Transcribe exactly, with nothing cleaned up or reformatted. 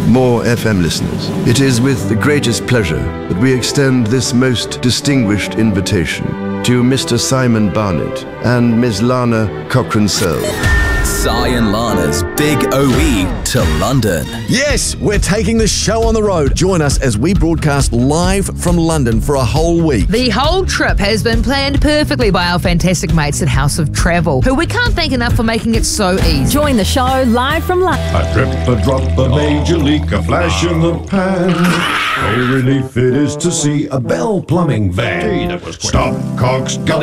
more F M listeners. It is with the greatest pleasure that we extend this most distinguished invitation to Mister Simon Barnett and Miss Lana Cochrane-Sell. Si and Lana's Big O E to London. Yes, we're taking the show on the road. Join us as we broadcast live from London for a whole week. The whole trip has been planned perfectly by our fantastic mates at House of Travel, who we can't thank enough for making it so easy. Join the show live from London. A drip, a drop, a major leak, a flash in the pan. Oh, relief it is to see a Bell Plumbing van. Stop, cogs, gully.